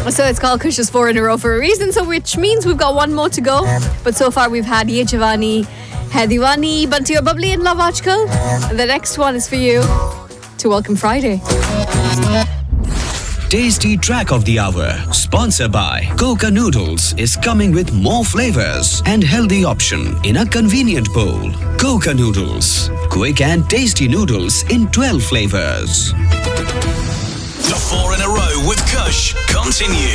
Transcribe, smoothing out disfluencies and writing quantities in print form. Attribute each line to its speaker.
Speaker 1: So it's called Kush's 4 in a row for a reason, so which means we've got one more to go. But so far we've had Ye Jawani, Hai Diwani, Banti Aur Bubbly and Love Aajkal. And the next one is for you to welcome Friday.
Speaker 2: Tasty Track of the Hour, sponsored by Coca Noodles, is coming with more flavors and healthy option in a convenient bowl. Coca Noodles, quick and tasty noodles in 12 flavors.
Speaker 3: The 4 in a row with Kush continues.